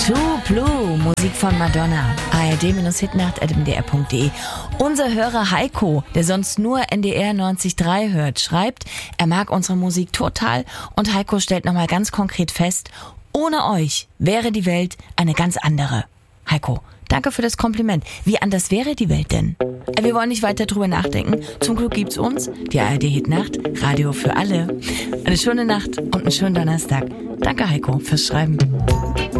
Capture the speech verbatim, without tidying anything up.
True Blue, Musik von Madonna. A R D Hitnacht at m d r punkt d e. Unser Hörer Heiko, der sonst nur N D R neunzig Komma drei hört, schreibt, er mag unsere Musik total und Heiko stellt nochmal ganz konkret fest, ohne euch wäre die Welt eine ganz andere. Heiko, danke für das Kompliment. Wie anders wäre die Welt denn? Wir wollen nicht weiter drüber nachdenken. Zum Glück gibt's uns, die A R D Hitnacht, Radio für alle. Eine schöne Nacht und einen schönen Donnerstag. Danke Heiko fürs Schreiben.